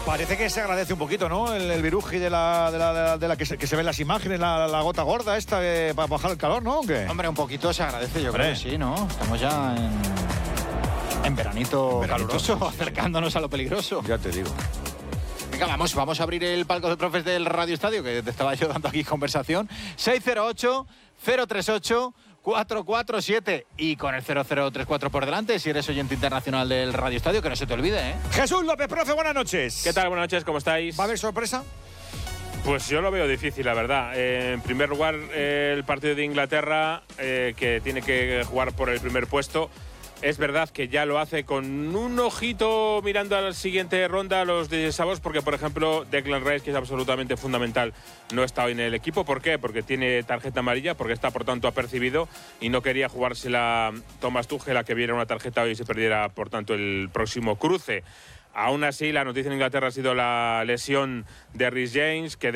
Parece que se agradece un poquito, ¿no? El viruji de la que se ve en las imágenes, la gota gorda esta para bajar el calor, ¿no? ¿O qué? Hombre, un poquito se agradece, yo creo que sí, ¿no? Estamos ya en veranito caluroso, acercándonos a lo peligroso. Ya te digo. Venga, vamos a abrir el palco de profes del Radio Estadio, que te estaba yo dando aquí conversación. 608-038-447 y con el 0034 por delante, si eres oyente internacional del Radio Estadio, que no se te olvide, ¿eh? Jesús López, profe, buenas noches. ¿Qué tal? Buenas noches, ¿cómo estáis? ¿Va a haber sorpresa? Pues yo lo veo difícil, la verdad. En primer lugar, el partido de Inglaterra, que tiene que jugar por el primer puesto. Es verdad que ya lo hace con un ojito mirando a la siguiente ronda, los de Savos, porque, por ejemplo, Declan Rice, que es absolutamente fundamental, no está hoy en el equipo. ¿Por qué? Porque tiene tarjeta amarilla, porque está, por tanto, apercibido y no quería jugársela Thomas Tuchel a que viera una tarjeta hoy y se perdiera, por tanto, el próximo cruce. Aún así, la noticia en Inglaterra ha sido la lesión de Reece James, que